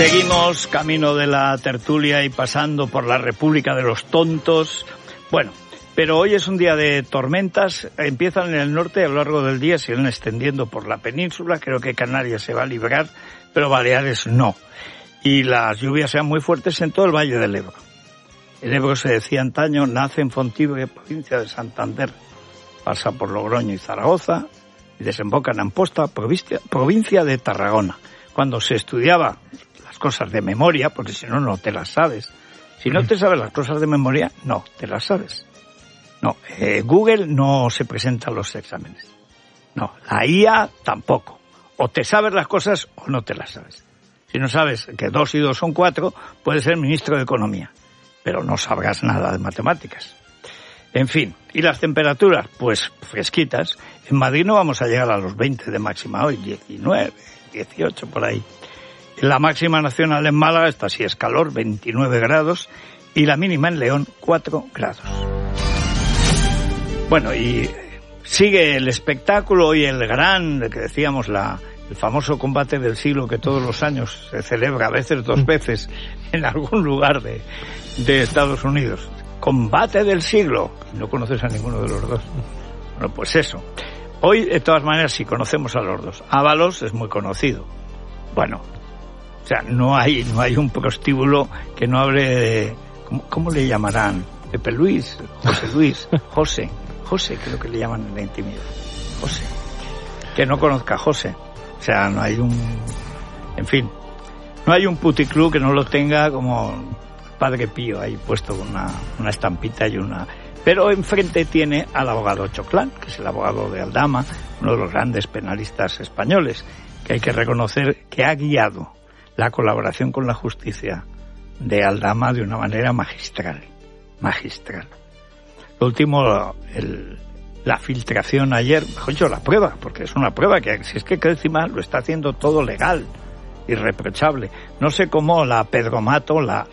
Seguimos camino de la tertulia y pasando por la República de los Tontos. Bueno, pero hoy es un día de tormentas. Empiezan en el norte y a lo largo del día se van extendiendo por la península. Creo que Canarias se va a librar, pero Baleares no. Y las lluvias sean muy fuertes en todo el Valle del Ebro. El Ebro, se decía antaño, nace en Fontibre, provincia de Santander. Pasa por Logroño y Zaragoza y desemboca en Amposta, provincia de Tarragona. Cuando se estudiaba las cosas de memoria, porque si no, no te las sabes. Si no te sabes las cosas de memoria, no te las sabes. No, Google no se presenta a los exámenes. No, la IA tampoco. O te sabes las cosas o no te las sabes. Si no sabes que 2 y 2 son 4, puedes ser ministro de Economía, pero no sabrás nada de matemáticas. En fin, ¿y las temperaturas? Pues fresquitas. En Madrid no vamos a llegar a los 20 de máxima hoy, 19, 18 por ahí. La máxima nacional en Málaga, esta sí es calor, 29 grados, y la mínima en León, 4 grados. Bueno, y sigue el espectáculo y el gran, que decíamos, el famoso combate del siglo que todos los años se celebra, a veces 2 veces, en algún lugar de Estados Unidos. Combate del siglo. No conoces a ninguno de los dos. Bueno, pues eso. Hoy, de todas maneras, sí conocemos a los dos. Ábalos es muy conocido. Bueno, o sea, no hay un prostíbulo que no hable de... ¿Cómo le llamarán? Pepe Luis, José Luis, José, creo que le llaman en la intimidad. José. Que no conozca a José. O sea, no hay en fin, no hay un puticlub que no lo tenga como Padre Pío ahí puesto con una estampita y una... Pero enfrente tiene al abogado Choclán, que es el abogado de Aldama, uno de los grandes penalistas españoles, que hay que reconocer que ha guiado la colaboración con la justicia de Aldama de una manera magistral. Lo último, la filtración ayer, mejor dicho, la prueba, porque es una prueba que si es que encima lo está haciendo todo legal, irreprochable. No sé cómo la Pedro Mato, la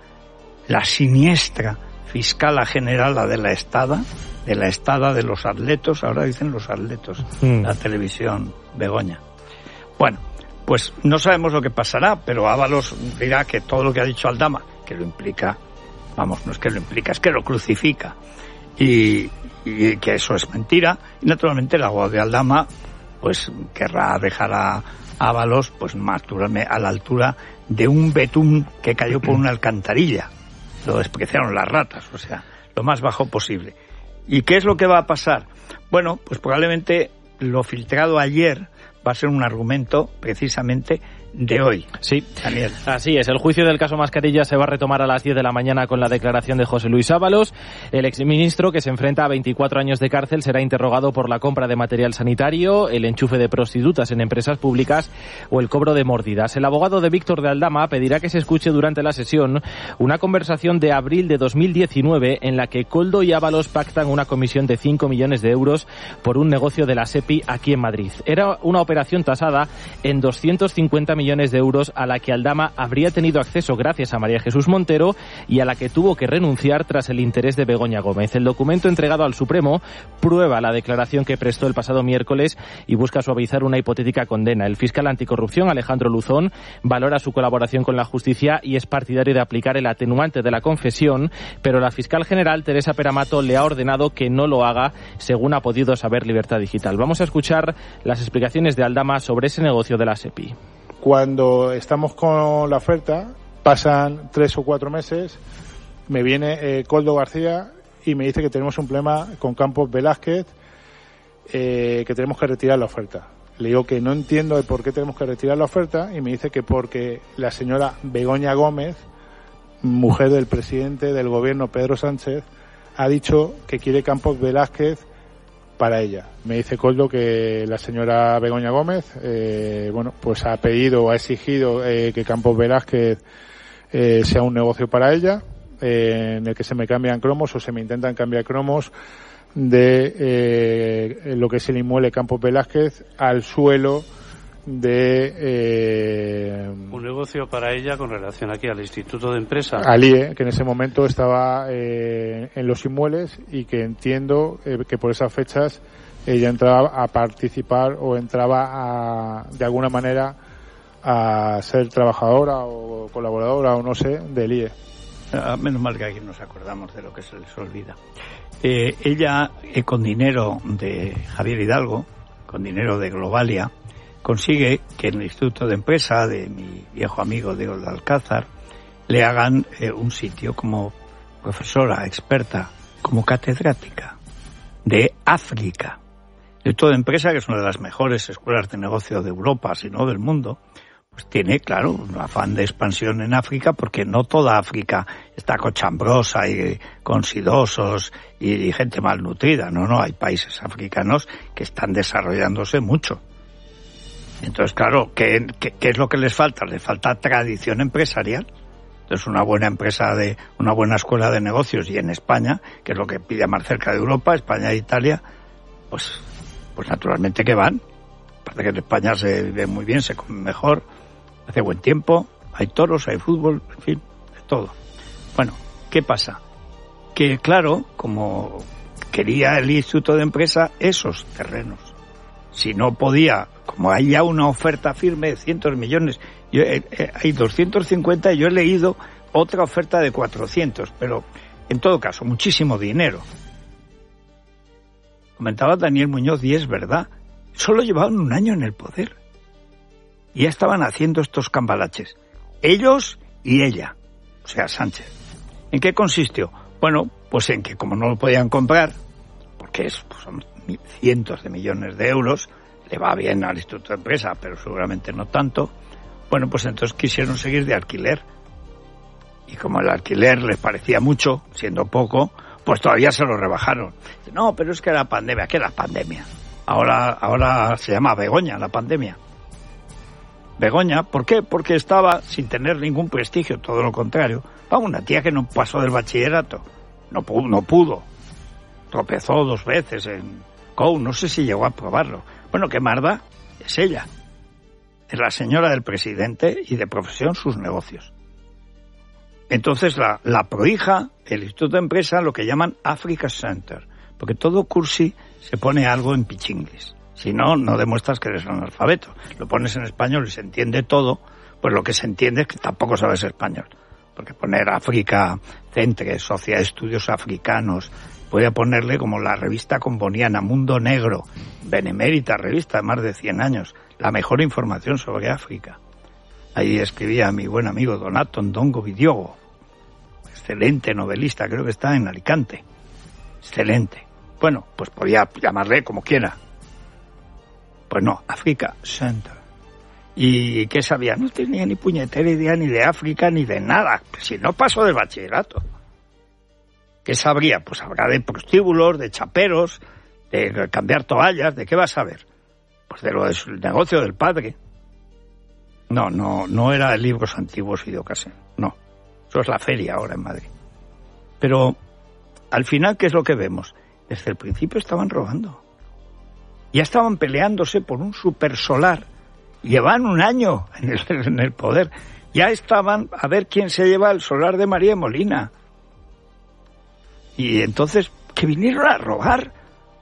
siniestra fiscala general, la de la estada de los atletos, ahora dicen los atletos, la televisión Begoña. Bueno, pues no sabemos lo que pasará, pero Ábalos dirá que todo lo que ha dicho Aldama, que lo implica, vamos, no es que lo implica, es que lo crucifica, y que eso es mentira, y naturalmente el abogado de Aldama pues querrá dejar a Ábalos pues más a la altura de un betún que cayó por una alcantarilla. Lo despreciaron las ratas, o sea, lo más bajo posible. ¿Y qué es lo que va a pasar? Bueno, pues probablemente lo filtrado ayer va a ser un argumento precisamente de hoy. Sí, Daniel. Así es. El juicio del caso Mascarilla se va a retomar a las 10 de la mañana con la declaración de José Luis Ábalos. El exministro, que se enfrenta a 24 años de cárcel, será interrogado por la compra de material sanitario, el enchufe de prostitutas en empresas públicas o el cobro de mordidas. El abogado de Víctor de Aldama pedirá que se escuche durante la sesión una conversación de abril de 2019 en la que Koldo y Ábalos pactan una comisión de 5 millones de euros por un negocio de la SEPI aquí en Madrid. Era una operación tasada en 250 millones de euros a la que Aldama habría tenido acceso gracias a María Jesús Montero y a la que tuvo que renunciar tras el interés de Begoña Gómez. El documento entregado al Supremo prueba la declaración que prestó el pasado miércoles y busca suavizar una hipotética condena. El fiscal anticorrupción, Alejandro Luzón, valora su colaboración con la justicia y es partidario de aplicar el atenuante de la confesión, pero la fiscal general, Teresa Peramato, le ha ordenado que no lo haga, según ha podido saber Libertad Digital. Vamos a escuchar las explicaciones de Aldama sobre ese negocio de la SEPI. Cuando estamos con la oferta, pasan 3 o 4 meses, me viene Koldo García y me dice que tenemos un problema con Campos Velázquez, que tenemos que retirar la oferta. Le digo que no entiendo de por qué tenemos que retirar la oferta y me dice que porque la señora Begoña Gómez, mujer del presidente del gobierno Pedro Sánchez, ha dicho que quiere Campos Velázquez para ella. Me dice Koldo que la señora Begoña Gómez, pues ha pedido, ha exigido que Campos Velázquez sea un negocio para ella, en el que se me cambian cromos o se me intentan cambiar cromos de lo que es el inmueble Campos Velázquez al suelo de un negocio para ella con relación aquí al Instituto de Empresa. Al IE, que en ese momento estaba en los inmuebles y que entiendo que por esas fechas ella entraba a participar o entraba de alguna manera a ser trabajadora o colaboradora o no sé del IE. Menos mal que aquí nos acordamos de lo que se les olvida. Ella, con dinero de Javier Hidalgo, con dinero de Globalia, consigue que en el Instituto de Empresa de mi viejo amigo Diego de Alcázar le hagan un sitio como profesora, experta, como catedrática de África. El Instituto de Empresa, que es una de las mejores escuelas de negocio de Europa, si no del mundo, pues tiene, claro, un afán de expansión en África, porque no toda África está cochambrosa y con sidosos y gente malnutrida. No, hay países africanos que están desarrollándose mucho. Entonces, claro, ¿qué es lo que les falta? Les falta tradición empresarial. Entonces, una buena empresa, una buena escuela de negocios, y en España, que es lo que pilla más cerca de Europa, España e Italia, pues naturalmente que van. Parece que en España se vive muy bien, se come mejor, hace buen tiempo, hay toros, hay fútbol, en fin, de todo. Bueno, ¿qué pasa? Que claro, como quería el Instituto de Empresa esos terrenos, si no podía, como hay ya una oferta firme de cientos de millones, hay 250 y yo he leído otra oferta de 400, pero en todo caso, muchísimo dinero. Comentaba Daniel Muñoz, y es verdad, solo llevaban un año en el poder. Y ya estaban haciendo estos cambalaches. Ellos y ella, o sea, Sánchez. ¿En qué consistió? Bueno, pues en que como no lo podían comprar, porque son cientos de millones de euros, le va bien al Instituto de Empresa, pero seguramente no tanto, bueno, pues entonces quisieron seguir de alquiler. Y como el alquiler les parecía mucho, siendo poco, pues todavía se lo rebajaron. No, pero es que la pandemia, ¿qué es la pandemia? Ahora se llama Begoña, la pandemia. Begoña, ¿por qué? Porque estaba sin tener ningún prestigio, todo lo contrario. Una tía que no pasó del bachillerato, no pudo. Tropezó 2 veces en COU, no sé si llegó a probarlo. Bueno, ¿qué más da? Es ella. Es la señora del presidente y de profesión sus negocios. Entonces la prohija el Instituto de Empresa, lo que llaman Africa Center, porque todo cursi se pone algo en pichinglis. Si no, no demuestras que eres analfabeto. Lo pones en español y se entiende todo, pues lo que se entiende es que tampoco sabes español. Porque poner África Centre, Sociedad de Estudios Africanos, voy a ponerle como la revista comboniana Mundo Negro, benemérita revista de más de 100 años, la mejor información sobre África. Ahí escribía mi buen amigo Donato Ndongo Vidiogo, excelente novelista, creo que está en Alicante. Excelente. Bueno, pues podía llamarle como quiera. Pues no, Africa Center. ¿Y qué sabía? No tenía ni puñetera idea ni de África ni de nada. Si no pasó del bachillerato. ¿Qué sabría? Pues habrá de prostíbulos, de chaperos, de cambiar toallas, ¿de qué vas a saber? Pues de lo del negocio del padre. No era libros antiguos y de ocasión. No. Eso es la feria ahora en Madrid. Pero al final, ¿qué es lo que vemos? Desde el principio estaban robando. Ya estaban peleándose por un supersolar. Llevan un año en el poder. Ya estaban a ver quién se lleva el solar de María Molina. Y entonces, que vinieron a robar.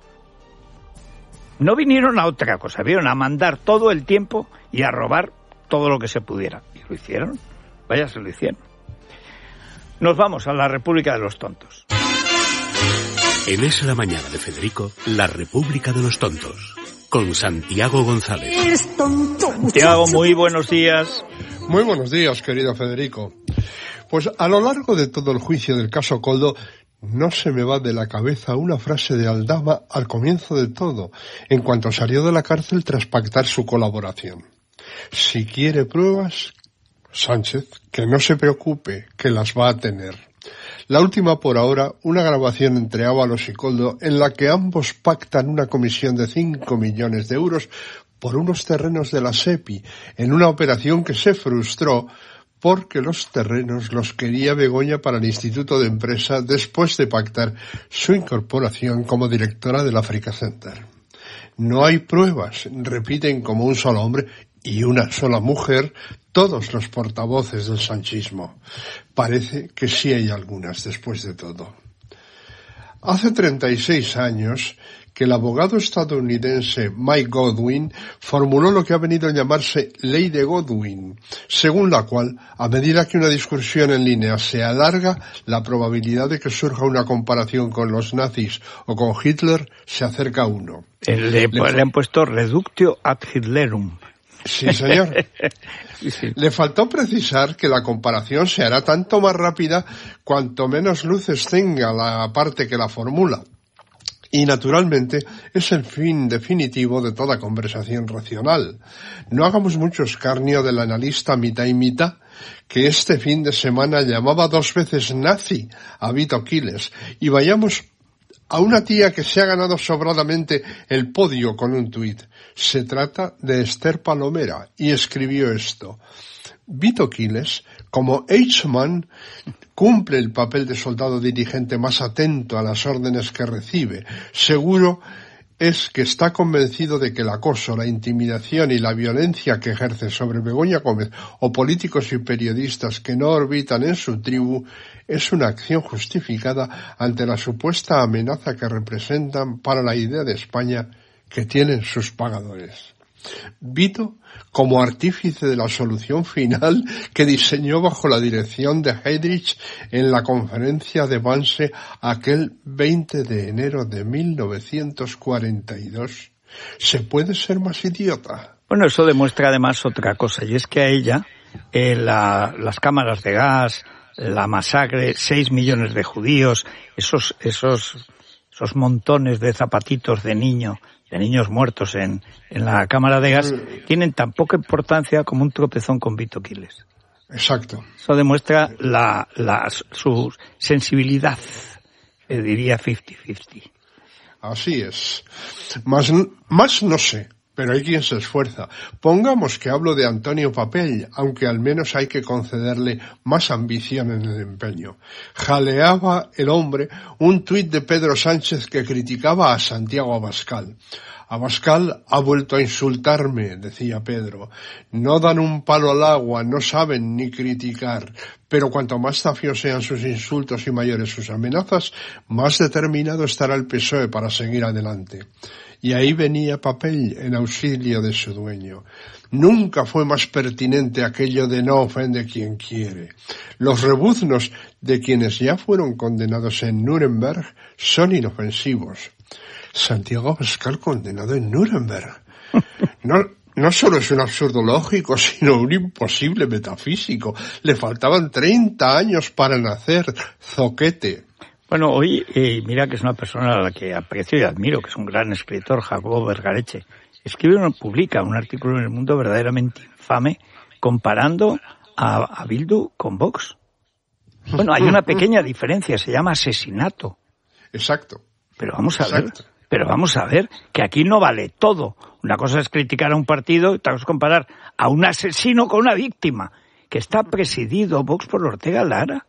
No vinieron a otra cosa, vinieron a mandar todo el tiempo y a robar todo lo que se pudiera. Y lo hicieron. Vaya, se lo hicieron. Nos vamos a la República de los Tontos. En Es la Mañana de Federico, la República de los Tontos, con Santiago González. Eres tonto, Santiago, muy buenos días. Muy buenos días, querido Federico. Pues a lo largo de todo el juicio del caso Koldo, no se me va de la cabeza una frase de Aldama al comienzo de todo, en cuanto salió de la cárcel tras pactar su colaboración. Si quiere pruebas, Sánchez, que no se preocupe, que las va a tener. La última por ahora, una grabación entre Ábalos y Koldo en la que ambos pactan una comisión de 5 millones de euros por unos terrenos de la SEPI, en una operación que se frustró porque los terrenos los quería Begoña para el Instituto de Empresa después de pactar su incorporación como directora del Africa Center. No hay pruebas, repiten como un solo hombre y una sola mujer todos los portavoces del sanchismo. Parece que sí hay algunas después de todo. Hace 36 años que el abogado estadounidense Mike Godwin formuló lo que ha venido a llamarse Ley de Godwin, según la cual, a medida que una discusión en línea se alarga, la probabilidad de que surja una comparación con los nazis o con Hitler se acerca a 1. Le han puesto reductio ad Hitlerum. Sí, señor. Sí. Le faltó precisar que la comparación se hará tanto más rápida cuanto menos luces tenga la parte que la formula. Y, naturalmente, es el fin definitivo de toda conversación racional. No hagamos mucho escarnio del analista mitad y mitad, que este fin de semana llamaba 2 veces nazi a Vito Quiles, y vayamos a una tía que se ha ganado sobradamente el podio con un tuit. Se trata de Esther Palomera, y escribió esto: Vito Quiles, como Eichmann, cumple el papel de soldado dirigente más atento a las órdenes que recibe. Seguro es que está convencido de que el acoso, la intimidación y la violencia que ejerce sobre Begoña Gómez o políticos y periodistas que no orbitan en su tribu es una acción justificada ante la supuesta amenaza que representan para la idea de España que tienen sus pagadores. Vito, como artífice de la solución final que diseñó bajo la dirección de Heydrich en la conferencia de Wannsee aquel 20 de enero de 1942, ¿se puede ser más idiota? Bueno, eso demuestra además otra cosa, y es que a ella las cámaras de gas, la masacre, 6 millones de judíos, esos montones de zapatitos de niños muertos en la cámara de gas, tienen tan poca importancia como un tropezón con Vito Quiles. Exacto. Eso demuestra su sensibilidad, diría 50-50. Así es. Más no sé, pero hay quien se esfuerza. Pongamos que hablo de Antonio Papell, aunque al menos hay que concederle más ambición en el empeño. Jaleaba el hombre un tuit de Pedro Sánchez que criticaba a Santiago Abascal. Abascal ha vuelto a insultarme, decía Pedro. No dan un palo al agua, no saben ni criticar. Pero cuanto más zafiosos sean sus insultos y mayores sus amenazas, más determinado estará el PSOE para seguir adelante. Y ahí venía Papell en auxilio de su dueño. Nunca fue más pertinente aquello de no ofende quien quiere. Los rebuznos de quienes ya fueron condenados en Nuremberg son inofensivos. Santiago Abascal condenado en Nuremberg. No solo es un absurdo lógico, sino un imposible metafísico. Le faltaban 30 años para nacer, zoquete. Bueno, hoy, mira que es una persona a la que aprecio y admiro, que es un gran escritor, Jacobo Vergareche. Publica un artículo en El Mundo verdaderamente infame, comparando a Bildu con Vox. Bueno, hay una pequeña diferencia, se llama asesinato. Exacto. Pero vamos a ver que aquí no vale todo. Una cosa es criticar a un partido, otra cosa es comparar a un asesino con una víctima, que está presidido Vox por Ortega Lara.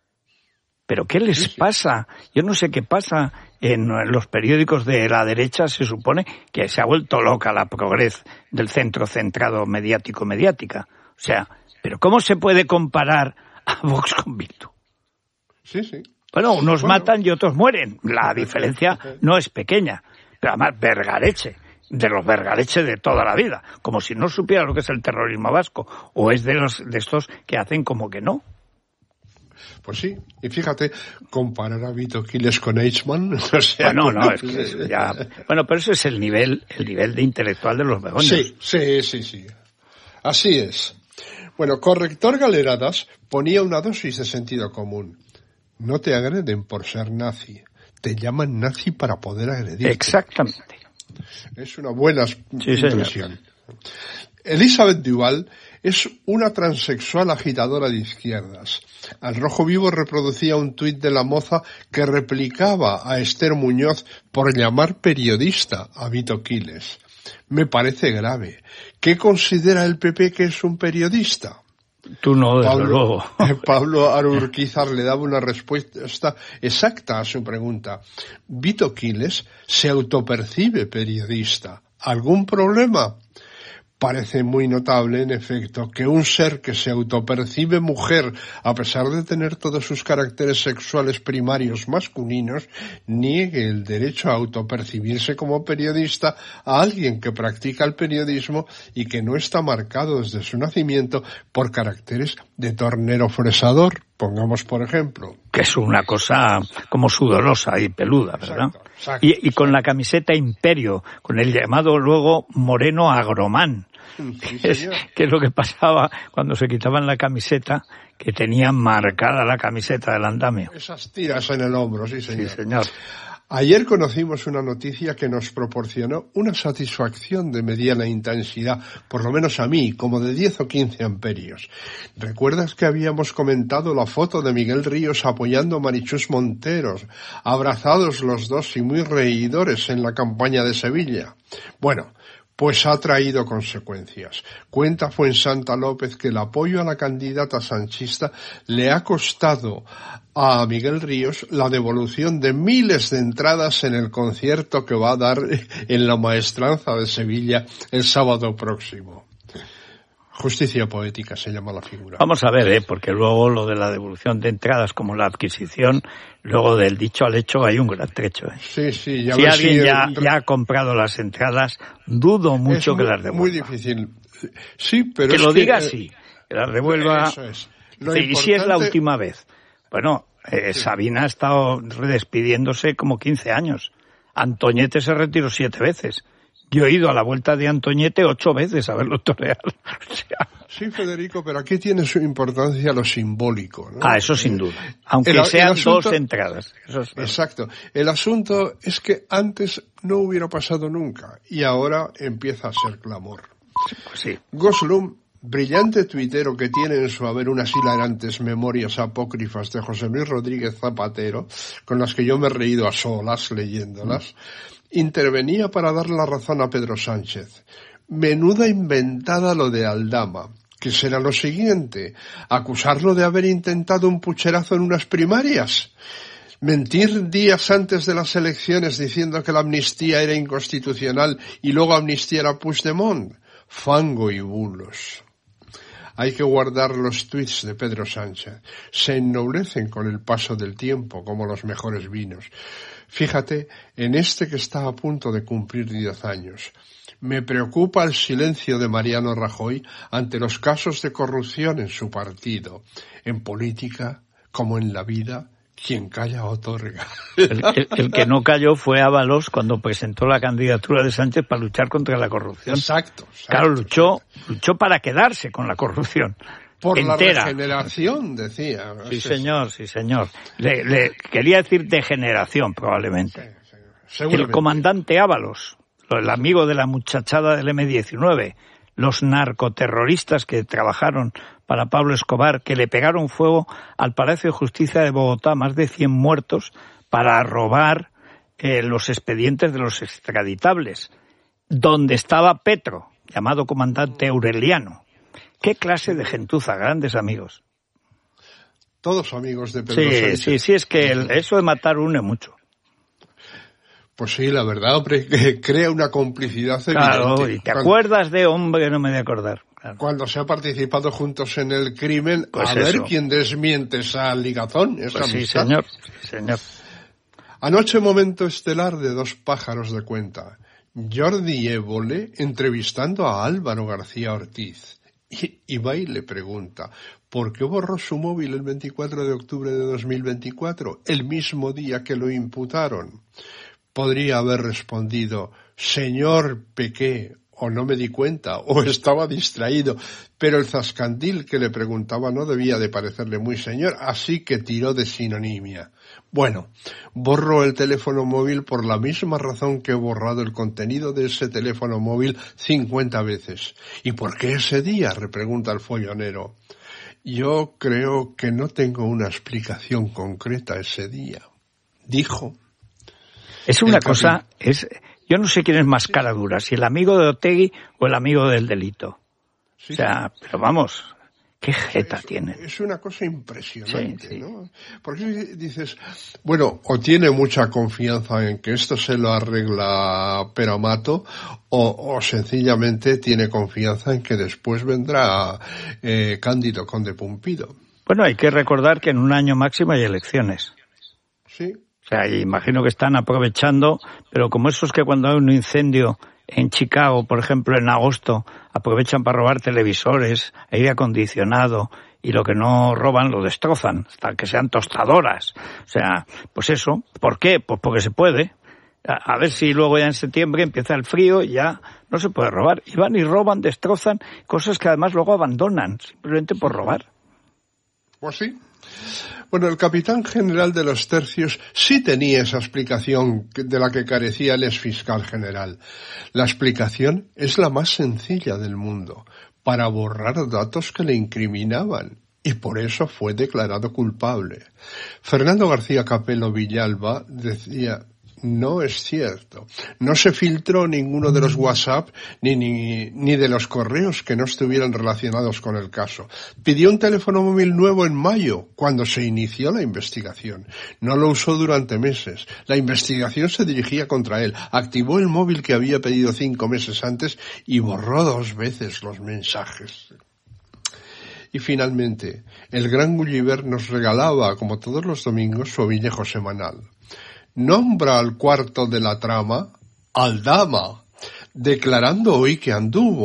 ¿Pero qué les pasa? Yo no sé qué pasa en los periódicos de la derecha. Se supone que se ha vuelto loca la progres del centro centrado mediática. O sea, ¿pero cómo se puede comparar a Vox con Bildu? Sí. Bueno, unos matan y otros mueren. La diferencia no es pequeña. Pero además, Vergareche, de los Vergareche de toda la vida, como si no supiera lo que es el terrorismo vasco, o es de estos que hacen como que no. Pues sí, y fíjate, comparar a Vito Quiles con Eichmann, no sé. Bueno, es que ya... Bueno, pero ese es el nivel de intelectual de los begoños. Sí. Así es. Bueno, Corrector Galeradas ponía una dosis de sentido común. No te agreden por ser nazi. Te llaman nazi para poder agredirte. Exactamente. Es una buena impresión. Elizabeth Duval es una transexual agitadora de izquierdas. Al Rojo Vivo reproducía un tuit de la moza que replicaba a Esther Muñoz por llamar periodista a Vito Quiles. Me parece grave. ¿Qué considera el PP que es un periodista? Tú no, desde luego. Pablo Arurquizar le daba una respuesta exacta a su pregunta. Vito Quiles se autopercibe periodista. ¿Algún problema? Parece muy notable, en efecto, que un ser que se autopercibe mujer, a pesar de tener todos sus caracteres sexuales primarios masculinos, niegue el derecho a autopercibirse como periodista a alguien que practica el periodismo y que no está marcado desde su nacimiento por caracteres de tornero fresador. Pongamos, por ejemplo. Que es una cosa como sudorosa y peluda, ¿verdad? Exacto. Y con la camiseta Imperio, con el llamado luego Moreno Agromán. Sí, Que es lo que pasaba cuando se quitaban la camiseta, que tenían marcada la camiseta del andamio. Esas tiras en el hombro, sí señor. Sí, señor. Ayer conocimos una noticia que nos proporcionó una satisfacción de mediana intensidad, por lo menos a mí, como de 10 o 15 amperios. ¿Recuerdas que habíamos comentado la foto de Miguel Ríos apoyando a Marichus Monteros, abrazados los dos y muy reidores en la campaña de Sevilla? Bueno, pues ha traído consecuencias. Cuenta Fuensanta López que el apoyo a la candidata sanchista le ha costado a Miguel Ríos la devolución de miles de entradas en el concierto que va a dar en la Maestranza de Sevilla el sábado próximo. Justicia poética se llama la figura. Vamos a ver, porque luego lo de la devolución de entradas como la adquisición, luego del dicho al hecho hay un gran trecho. Sí, si alguien ya ha comprado las entradas, dudo mucho que las devuelva. Muy difícil. Sí, pero que lo diga así, que las devuelva. Eso es. Y si es la última vez. Bueno, Sabina ha estado despidiéndose como 15 años. Antoñete se retiró 7 veces. Yo he ido a la vuelta de Antoñete 8 veces a verlo torear. O sea... Sí, Federico, pero aquí tiene su importancia lo simbólico, ¿no? Eso sin duda. Aunque sean 2 entradas. Eso es... Exacto. El asunto es que antes no hubiera pasado nunca y ahora empieza a ser clamor. Pues sí. Goslum, brillante tuitero que tiene en su haber unas hilarantes memorias apócrifas de José Luis Rodríguez Zapatero, con las que yo me he reído a solas leyéndolas, intervenía para dar la razón a Pedro Sánchez. Menuda inventada lo de Aldama, que será lo siguiente, acusarlo de haber intentado un pucherazo en unas primarias, mentir días antes de las elecciones diciendo que la amnistía era inconstitucional y luego amnistiar a Puigdemont, fango y bulos. Hay que guardar los tuits de Pedro Sánchez. Se ennoblecen con el paso del tiempo, como los mejores vinos. Fíjate, en este que está a punto de cumplir 10 años. Me preocupa el silencio de Mariano Rajoy ante los casos de corrupción en su partido. En política, como en la vida, quien calla otorga. El que no calló fue Ábalos cuando presentó la candidatura de Sánchez para luchar contra la corrupción. Exacto. Claro, luchó para quedarse con la corrupción. Por entera. La regeneración, decía. Sí, señor, sí, señor. Le quería decir degeneración, probablemente. Sí, el comandante Ábalos, el amigo de la muchachada del M-19, los narcoterroristas que trabajaron para Pablo Escobar, que le pegaron fuego al Palacio de Justicia de Bogotá, más de 100 muertos, para robar los expedientes de los extraditables, donde estaba Petro, llamado comandante Aureliano. ¿Qué clase de gentuza, grandes amigos? Todos amigos de Pedro Sánchez. Sí, es que eso de matar une mucho. Pues sí, la verdad, hombre, que crea una complicidad evidente. Claro, y te acuerdas de hombre, no me voy a acordar. Claro. Cuando se ha participado juntos en el crimen, pues a ver quién desmiente esa ligazón, esa pues amistad. Sí, señor. Anoche momento estelar de 2 pájaros de cuenta. Jordi Évole entrevistando a Álvaro García Ortiz. Y va y le pregunta, ¿por qué borró su móvil el 24 de octubre de 2024, el mismo día que lo imputaron? Podría haber respondido, señor, pequé, o no me di cuenta, o estaba distraído, pero el zascandil que le preguntaba no debía de parecerle muy señor, así que tiró de sinonimia. Bueno, borró el teléfono móvil por la misma razón que he borrado el contenido de ese teléfono móvil 50 veces. ¿Y por qué ese día?, repregunta el follonero. Yo creo que no tengo una explicación concreta ese día, dijo. Es una cosa, yo no sé quién es más cara dura, si el amigo de Otegi o el amigo del delito. Sí, o sea, pero vamos, Qué jeta tienen. Es una cosa impresionante, sí. ¿no? Porque dices, bueno, o tiene mucha confianza en que esto se lo arregla Peramato, o sencillamente tiene confianza en que después vendrá Cándido Conde Pumpido. Bueno, hay que recordar que en un año máximo hay elecciones. Sí. O sea, imagino que están aprovechando, pero como esos que cuando hay un incendio en Chicago, por ejemplo, en agosto, aprovechan para robar televisores, aire acondicionado, y lo que no roban lo destrozan, hasta que sean tostadoras. O sea, pues eso. ¿Por qué? Pues porque se puede. A ver si luego ya en septiembre empieza el frío y ya no se puede robar. Y van y roban, destrozan, cosas que además luego abandonan, simplemente por robar. Pues sí. Bueno, el capitán general de los tercios sí tenía esa explicación de la que carecía el exfiscal general. La explicación es la más sencilla del mundo, para borrar datos que le incriminaban, y por eso fue declarado culpable. Fernando García Capello Villalba decía: no es cierto. No se filtró ninguno de los WhatsApp ni de los correos que no estuvieran relacionados con el caso. Pidió un teléfono móvil nuevo en mayo, cuando se inició la investigación. No lo usó durante meses. La investigación se dirigía contra él. Activó el móvil que había pedido 5 meses antes y borró 2 veces los mensajes. Y finalmente, el gran Gulliver nos regalaba, como todos los domingos, su ovillejo semanal. Nombra al cuarto de la trama Aldama, declarando hoy que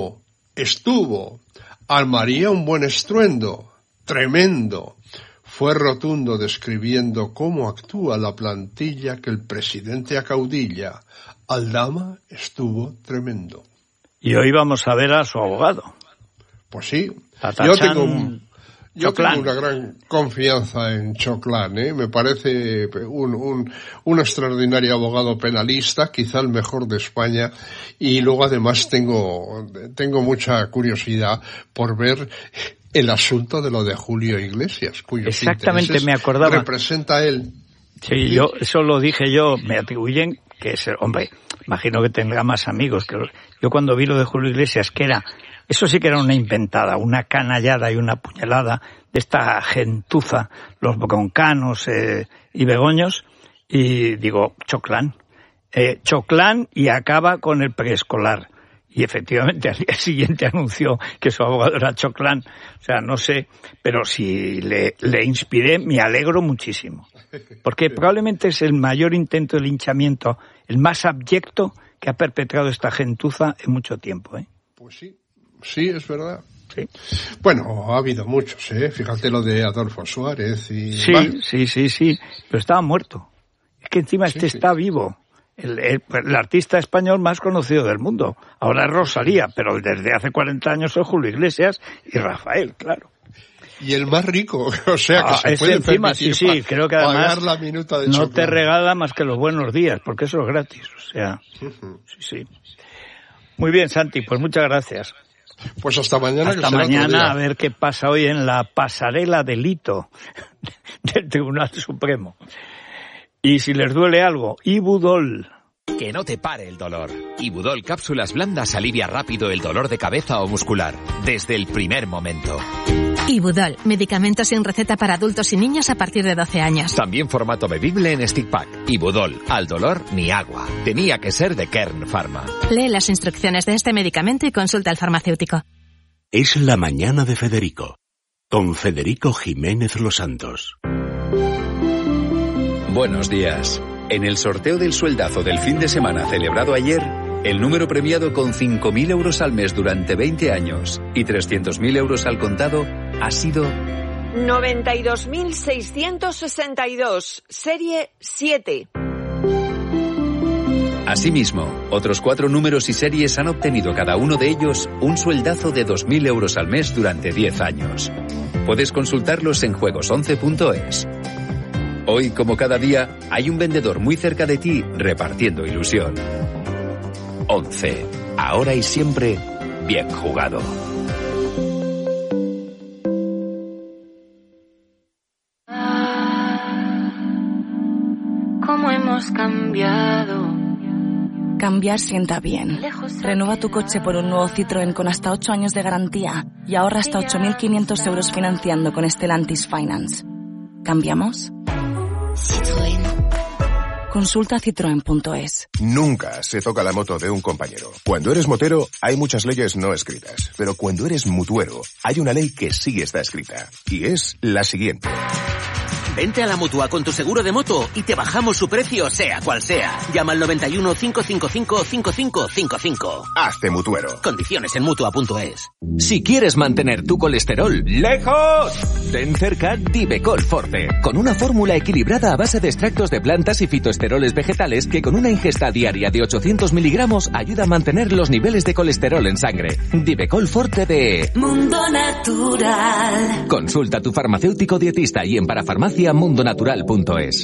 estuvo, armaría un buen estruendo, tremendo. Fue rotundo describiendo cómo actúa la plantilla que el presidente acaudilla. Aldama estuvo tremendo. Y hoy vamos a ver a su abogado. Pues sí, Tatachán. Yo tengo una gran confianza en Choclán, me parece un extraordinario abogado penalista, quizá el mejor de España, y luego además tengo mucha curiosidad por ver el asunto de lo de Julio Iglesias, cuyos exactamente me acordaba. Representa él. Sí, yo eso lo dije yo, me atribuyen que es, hombre, imagino que tendrá más amigos que yo cuando vi lo de Julio Iglesias, que era eso sí que era una inventada, una canallada y una puñalada de esta gentuza, los broncanos y begoños, y digo, Choclán. Choclán, y acaba con el preescolar. Y efectivamente al día siguiente anunció que su abogado era Choclán. O sea, no sé, pero si le inspiré, me alegro muchísimo. Porque probablemente es el mayor intento de linchamiento, el más abyecto que ha perpetrado esta gentuza en mucho tiempo. Pues sí. Sí, es verdad. Sí. Bueno, ha habido muchos, Fíjate lo de Adolfo Suárez y... Sí, pero estaba muerto. Es que encima está vivo. El artista español más conocido del mundo. Ahora es Rosalía, pero desde hace 40 años es Julio Iglesias y Rafael, claro. Y el más rico, o sea que se puede encima, permitir creo que además pagar la minuta de no Choclán. te regala más que los buenos días, porque eso es gratis. O sea, sí. Muy bien, Santi, pues muchas gracias. Pues hasta mañana. Hasta mañana, a ver qué pasa hoy en la pasarela delito del Tribunal Supremo. Y si les duele algo, Ibudol. Que no te pare el dolor. Ibudol cápsulas blandas alivia rápido el dolor de cabeza o muscular, desde el primer momento. Ibudol, medicamento sin receta para adultos y niños a partir de 12 años. También formato bebible en stick pack. Ibudol, al dolor ni agua. Tenía que ser de Kern Pharma. Lee las instrucciones de este medicamento y consulta al farmacéutico. Es la mañana de Federico, con Federico Jiménez Los Santos. Buenos días. En el sorteo del sueldazo del fin de semana celebrado ayer, el número premiado con 5.000 euros al mes durante 20 años y 300.000 euros al contado ha sido 92.662, serie 7. Asimismo, otros 4 números y series han obtenido cada uno de ellos un sueldazo de 2.000 euros al mes durante 10 años. Puedes consultarlos en juegos11.es. Hoy, como cada día, hay un vendedor muy cerca de ti repartiendo ilusión. 11. Ahora y siempre, bien jugado. Cómo hemos cambiado, Cambiar sienta bien. Renueva tu coche por un nuevo Citroën con hasta 8 años de garantía y ahorra hasta 8.500 euros financiando con Stellantis Finance. ¿Cambiamos? Citroën. Consulta citroen.es. Nunca se toca la moto de un compañero. Cuando eres motero, hay muchas leyes no escritas. Pero cuando eres mutuero, hay una ley que sí está escrita. Y es la siguiente. Vente a la Mutua con tu seguro de moto y te bajamos su precio, sea cual sea. Llama al 91 555 5555. Hazte mutuero. Condiciones en Mutua.es. Si quieres mantener tu colesterol lejos, ten cerca Divecol Forte, con una fórmula equilibrada a base de extractos de plantas y fitoesteroles vegetales que con una ingesta diaria de 800 miligramos ayuda a mantener los niveles de colesterol en sangre. Divecol Forte de Mundo Natural. Consulta a tu farmacéutico dietista y en parafarmacia mundonatural.es.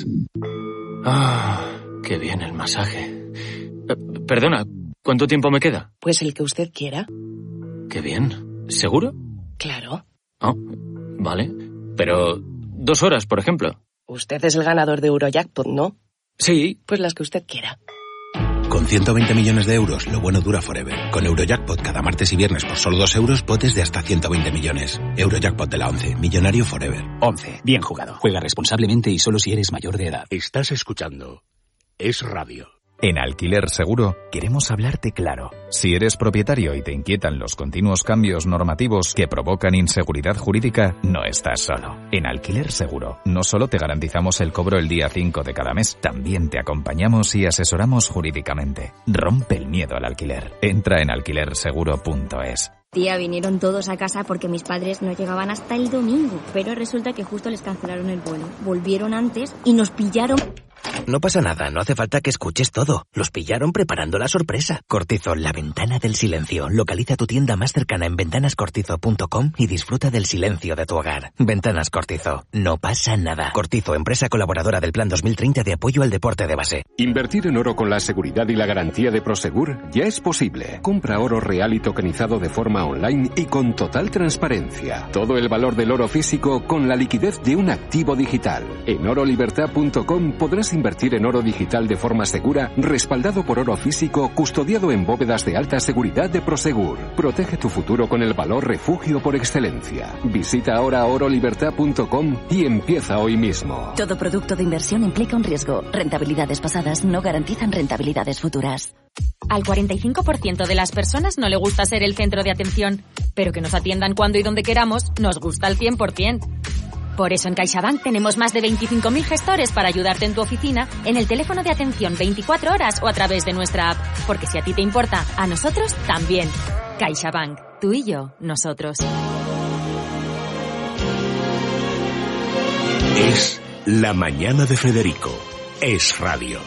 Qué bien el masaje. Perdona, ¿cuánto tiempo me queda? Pues el que usted quiera. Qué bien. ¿Seguro? Claro. Oh, vale. Pero 2 horas, por ejemplo. Usted es el ganador de Eurojackpot, ¿no? Sí. Pues las que usted quiera. Con 120 millones de euros, lo bueno dura forever. Con Eurojackpot cada martes y viernes por solo 2 euros, potes de hasta 120 millones. Eurojackpot de la 11. Millonario forever. 11. Bien jugado. Juega responsablemente y solo si eres mayor de edad. Estás escuchando Es Radio. En Alquiler Seguro queremos hablarte claro. Si eres propietario y te inquietan los continuos cambios normativos que provocan inseguridad jurídica, no estás solo. En Alquiler Seguro no solo te garantizamos el cobro el día 5 de cada mes, también te acompañamos y asesoramos jurídicamente. Rompe el miedo al alquiler. Entra en alquilerseguro.es. Tía, vinieron todos a casa porque mis padres no llegaban hasta el domingo, pero resulta que justo les cancelaron el vuelo. Volvieron antes y nos pillaron. No pasa nada, no hace falta que escuches todo. Los pillaron preparando la sorpresa. Cortizo, la ventana del silencio. Localiza tu tienda más cercana en ventanascortizo.com y disfruta del silencio de tu hogar. Ventanas Cortizo, no pasa nada. Cortizo, empresa colaboradora del Plan 2030 de apoyo al deporte de base. Invertir en oro con la seguridad y la garantía de Prosegur ya es posible. Compra oro real y tokenizado de forma online y con total transparencia. Todo el valor del oro físico con la liquidez de un activo digital. En orolibertad.com podrás invertir en oro digital de forma segura, respaldado por oro físico, custodiado en bóvedas de alta seguridad de Prosegur. Protege tu futuro con el valor refugio por excelencia. Visita ahora orolibertad.com y empieza hoy mismo. Todo producto de inversión implica un riesgo. Rentabilidades pasadas no garantizan rentabilidades futuras. Al 45% de las personas no le gusta ser el centro de atención, pero que nos atiendan cuando y donde queramos nos gusta al 100%. Por eso en CaixaBank tenemos más de 25.000 gestores para ayudarte en tu oficina, en el teléfono de atención 24 horas o a través de nuestra app. Porque si a ti te importa, a nosotros también. CaixaBank. Tú y yo, nosotros. Es La Mañana de Federico. Es Radio.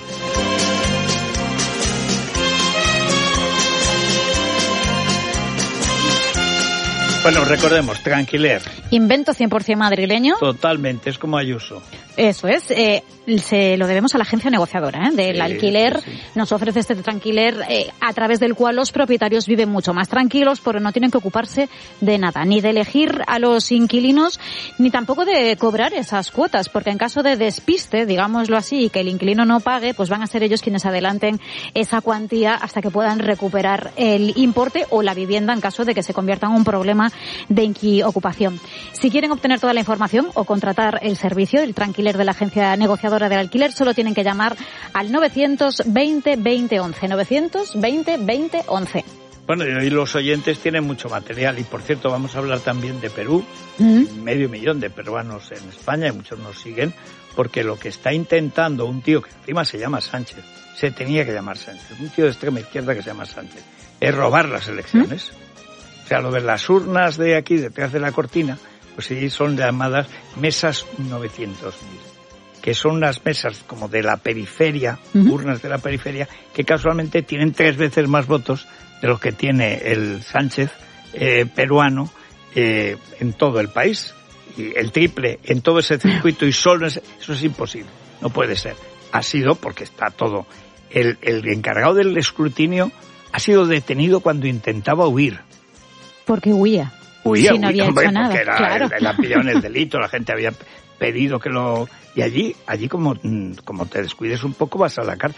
Bueno, recordemos, Tranquiler. Invento 100% madrileño. Totalmente, es como Ayuso. Eso es, se lo debemos a la agencia negociadora del Sí, alquiler. sí. Nos ofrece este Tranquiler a través del cual los propietarios viven mucho más tranquilos porque no tienen que ocuparse de nada, ni de elegir a los inquilinos, ni tampoco de cobrar esas cuotas, porque en caso de despiste, digámoslo así, y que el inquilino no pague, pues van a ser ellos quienes adelanten esa cuantía hasta que puedan recuperar el importe o la vivienda en caso de que se convierta en un problema de ocupación. Si quieren obtener toda la información o contratar el servicio, el Tranquiler de la agencia negociadora del alquiler, solo tienen que llamar al 920 20 11, 920 20 11. Bueno, y hoy los oyentes tienen mucho material y, por cierto, vamos a hablar también de Perú. 500.000 de peruanos en España y muchos nos siguen porque lo que está intentando un tío que encima se llama Sánchez, se tenía que llamar Sánchez, un tío de extrema izquierda que se llama Sánchez, es robar las elecciones. O sea, lo de las urnas de aquí detrás de la cortina, pues sí, son llamadas mesas 900.000, que son unas mesas como de la periferia, urnas de la periferia, que casualmente tienen 3 veces más votos de los que tiene el Sánchez peruano en todo el país, y el triple en todo ese circuito, y solo eso es imposible, no puede ser. Ha sido porque está todo. El encargado del escrutinio ha sido detenido cuando intentaba huir. Porque huía. Huía, si no había hombre, hecho nada, porque claro. la pillado en el delito, la gente había pedido que lo... Y allí como te descuides un poco vas a la cárcel.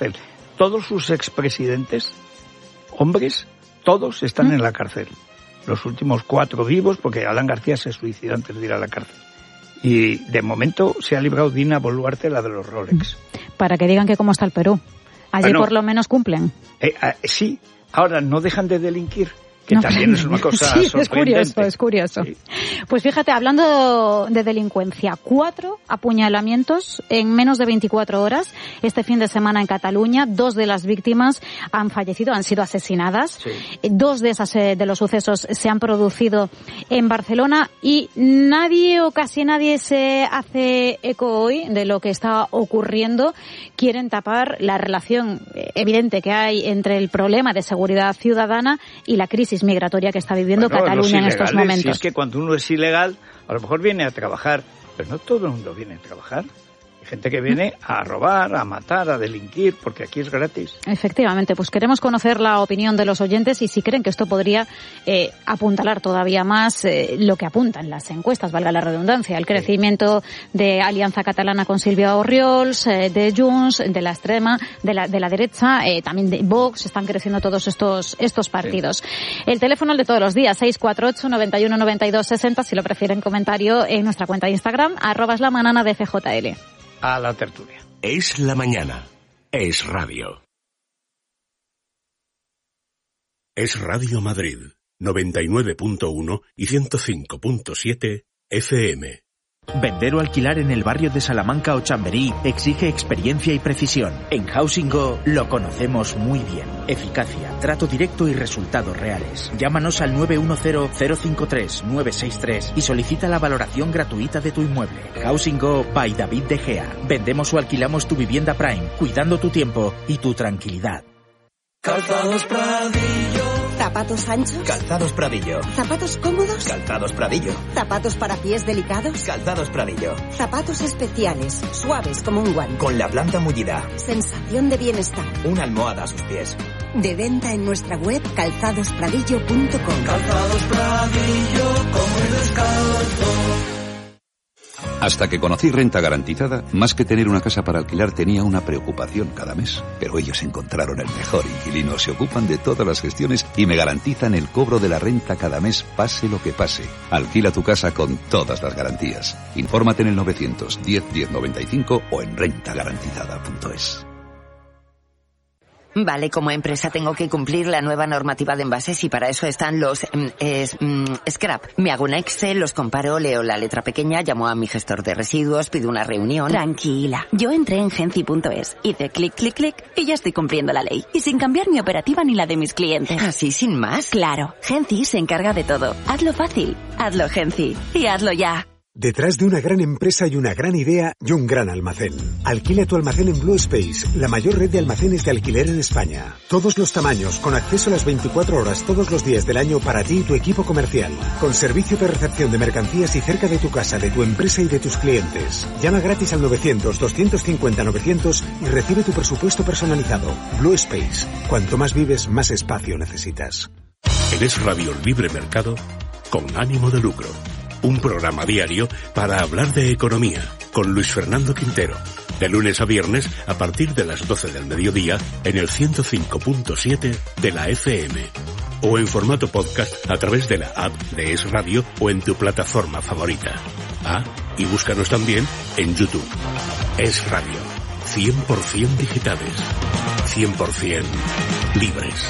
todos sus expresidentes, hombres, todos están en la cárcel. Los últimos 4 vivos, porque Alan García se suicidó antes de ir a la cárcel. Y de momento se ha librado Dina Boluarte, la de los Rolex. Para que digan que cómo está el Perú. Allí por lo menos cumplen. Sí, ahora no dejan de delinquir, que también es una cosa sorprendente. Es curioso. Sí. Pues fíjate, hablando de delincuencia, 4 apuñalamientos en menos de 24 horas este fin de semana en Cataluña. 2 de las víctimas han fallecido, han sido asesinadas. Sí. 2 de los sucesos se han producido en Barcelona y nadie o casi nadie se hace eco hoy de lo que está ocurriendo. Quieren tapar la relación evidente que hay entre el problema de seguridad ciudadana y la crisis migratoria que está viviendo Cataluña en estos momentos. Si es que cuando uno es ilegal, a lo mejor viene a trabajar, pero no todo el mundo viene a trabajar. Hay gente que viene a robar, a matar, a delinquir, porque aquí es gratis. Efectivamente, pues queremos conocer la opinión de los oyentes y si creen que esto podría apuntalar todavía más lo que apuntan las encuestas, valga la redundancia, el crecimiento de Alianza Catalana con Silvia Orriols, de Junts, de la extrema, de la derecha, también de Vox, están creciendo todos estos partidos. Sí. El teléfono de todos los días, 648 91 92 60, si lo prefieren comentario en nuestra cuenta de Instagram, @lamanana de FJL. A la tertulia. Es la mañana. Es radio. Es Radio Madrid, 99.1 y 105.7 FM. Vender o alquilar en el barrio de Salamanca o Chamberí exige experiencia y precisión. En Housing Go lo conocemos muy bien. Eficacia, trato directo y resultados reales. Llámanos al 910-053-963 y solicita la valoración gratuita de tu inmueble. Housing Go by David De Gea. Vendemos o alquilamos tu vivienda Prime, cuidando tu tiempo y tu tranquilidad. Calzados Pradillo. ¿Zapatos anchos? Calzados Pradillo. ¿Zapatos cómodos? Calzados Pradillo. ¿Zapatos para pies delicados? Calzados Pradillo. Zapatos especiales, suaves como un guante. Con la planta mullida. Sensación de bienestar. Una almohada a sus pies. De venta en nuestra web calzadospradillo.com. Calzados Pradillo, como el descalzo. Hasta que conocí Renta Garantizada, más que tener una casa para alquilar tenía una preocupación cada mes. Pero ellos encontraron el mejor inquilino, se ocupan de todas las gestiones y me garantizan el cobro de la renta cada mes, pase lo que pase. Alquila tu casa con todas las garantías. Infórmate en el 910 1095 o en rentagarantizada.es. Vale, como empresa tengo que cumplir la nueva normativa de envases y para eso están los scrap. Me hago un Excel, los comparo, leo la letra pequeña, llamo a mi gestor de residuos, pido una reunión. Tranquila, yo entré en Genci.es, hice clic, clic, clic y ya estoy cumpliendo la ley. Y sin cambiar mi operativa ni la de mis clientes. ¿Así sin más? Claro, Genci se encarga de todo. Hazlo fácil, hazlo Genci y hazlo ya. Detrás de una gran empresa hay una gran idea y un gran almacén. Alquila tu almacén en Blue Space, la mayor red de almacenes de alquiler en España. Todos los tamaños, con acceso a las 24 horas todos los días del año para ti y tu equipo comercial. Con servicio de recepción de mercancías y cerca de tu casa, de tu empresa y de tus clientes. Llama gratis al 900-250-900 y recibe tu presupuesto personalizado. Blue Space. Cuanto más vives, más espacio necesitas. En Es Radio Libre Mercado, con ánimo de lucro. Un programa diario para hablar de economía, con Luis Fernando Quintero, de lunes a viernes a partir de las 12 del mediodía en el 105.7 de la FM, o en formato podcast a través de la app de Es Radio o en tu plataforma favorita. Y búscanos también en YouTube. Es Radio, 100% digitales, 100% libres.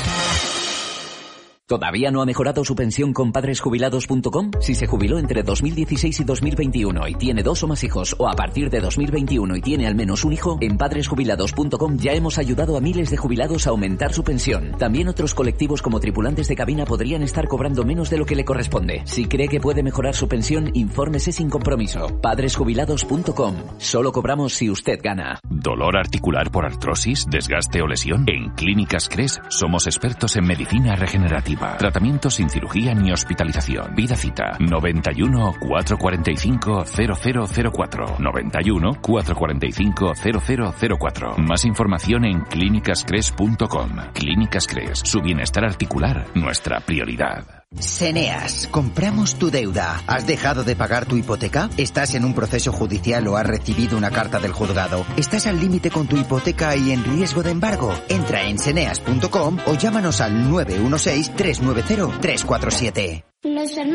¿Todavía no ha mejorado su pensión con padresjubilados.com? Si se jubiló entre 2016 y 2021 y tiene 2 o más hijos, o a partir de 2021 y tiene al menos un hijo, en padresjubilados.com ya hemos ayudado a miles de jubilados a aumentar su pensión. También otros colectivos como tripulantes de cabina podrían estar cobrando menos de lo que le corresponde. Si cree que puede mejorar su pensión, infórmese sin compromiso. Padresjubilados.com. Solo cobramos si usted gana. ¿Dolor articular por artrosis, desgaste o lesión? En Clínicas Cres somos expertos en medicina regenerativa. Tratamiento sin cirugía ni hospitalización. Vida cita 91 445 0004. 91 445 0004. Más información en clínicascres.com. Clínicas Cres. Su bienestar articular, nuestra prioridad. Seneas, compramos tu deuda. ¿Has dejado de pagar tu hipoteca? ¿Estás en un proceso judicial o has recibido una carta del juzgado? ¿Estás al límite con tu hipoteca y en riesgo de embargo? Entra en seneas.com o llámanos al 916-390-347.